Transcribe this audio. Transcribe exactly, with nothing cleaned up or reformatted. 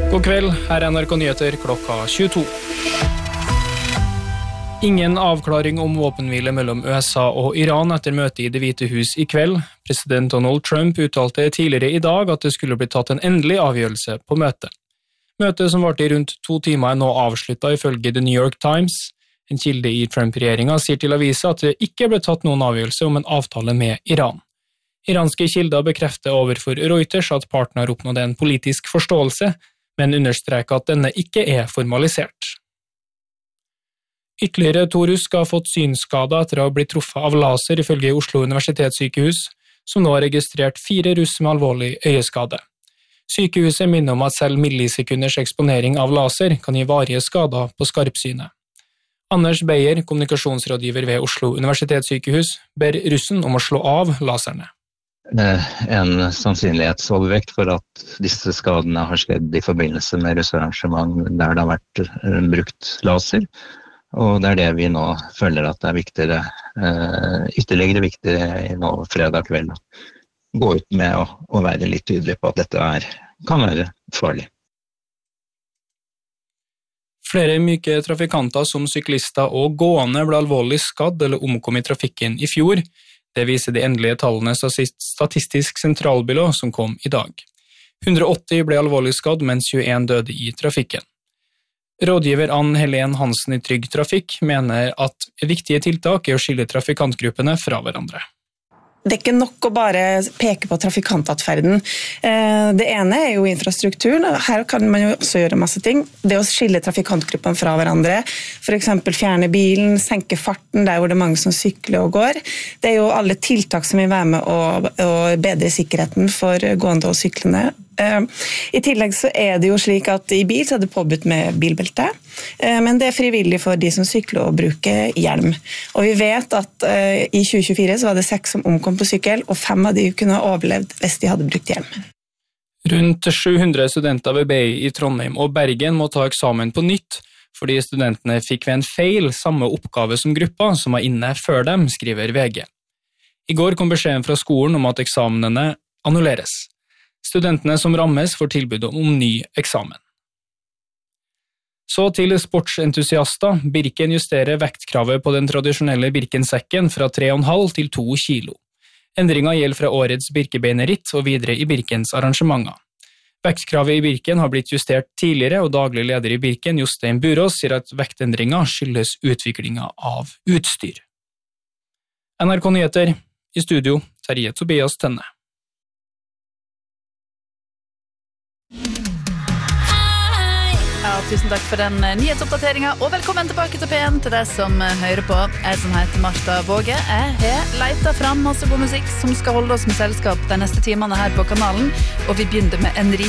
God kveld, her er N R K Nyheter klokka tjueto. Ingen avklaring om våpenhvile mellom U S A og Iran etter møtet i Det hvite hus i kveld. President Donald Trump uttalte tidligere i dag at det skulle bli tatt en endelig avgjørelse på møtet. Møtet som varte i rundt to timer er nå avsluttet ifølge The New York Times. En kilde i Trump-regjeringen sier til avisa at det ikke ble tatt noen avgjørelse om en avtale med Iran. Iranske kilder bekrefter overfor Reuters at partene har oppnådd en politisk forståelse, men understreker at denne ikke er formalisert. Ytterligere to russ skal ha fått synskader etter å ha blitt truffet av laser ifølge Oslo universitetssykehus, som nå har registrert fire russ med alvorlig øyeskade. Sykehuset minner om at selv millisekunders eksponering av laser kan gi varige skader på skarpsynet. Anders Beyer, kommunikasjonsrådgiver ved Oslo universitetssykehus, ber russen om å slå av laserne. En sannsynlighetsovervekt for at disse skadene har skjedd i forbindelse med russarrangement der det har vært brukt laser. Og det er det vi nå føler at det er viktigere, ytterligere viktigere nå fredag kveld. Gå ut med å, å være litt tydelig på at dette er, kan være farlig. Flere myke trafikanter som syklister og gående ble alvorlig skadd eller omkom i trafikken i fjor. Det viser de endelige tallene Statistisk sentralbyrå som kom i dag. hundre og åtti ble alvorlig skadd, mens tjueen døde i trafikken. Rådgiver Ann Helen Hansen i Trygg Trafikk mener at viktige tiltak er å skille trafikantgruppene fra hverandre. Det er ikke nok å bare peke på trafikantatferden. Det ene er jo infrastrukturen. Her kan man jo også gjøre masse ting. Det å skille trafikantgruppene fra hverandre, for eksempel fjerne bilen, senke farten der hvor det er mange som sykler og går. Det er jo alle tiltak som vil være med å, å bedre sikkerheten for gående og syklende. I tillegg så er det jo slik at i bil så er det påbudt med bilbelte, men det er frivillig for de som sykler og bruker hjelm. Og vi vet at i tjue tjuefire så var det seks som omkom på sykkel, og fem av de kunne ha overlevd hvis de hadde brukt hjelm. Rundt sju hundre studenter ved B I i Trondheim og Bergen må ta eksamen på nytt, fordi studentene fikk ved en feil samme oppgave som gruppa som var inne før dem, skriver V G. I går kom beskjeden fra skolen om at eksamenene annulleres. Studentene som rammes får tilbud om ny eksamen. Så til sportsentusiaster. Birken justerer vektkravet på den tradisjonelle Birkensekken fra tre komma fem til to kilo. Endringen gjelder fra årets Birkebeinerritt og videre i Birkens arrangementer. Vektkravet i Birken har blitt justert tidligere, og daglig leder i Birken, Jostein Burås, sier at vektendringen skyldes utviklingen av utstyr. N R K Nyheter, i studio, Terje Tobias Tønne. Ja, tusen takk for den nyhetsoppdateringen, og velkommen tilbake til P en til deg som hører på. Jeg som heter Martha Våge. Jeg har letet fram masse god musikk som skal holde oss med selskap de neste timene her på kanalen, og vi begynner med Enrique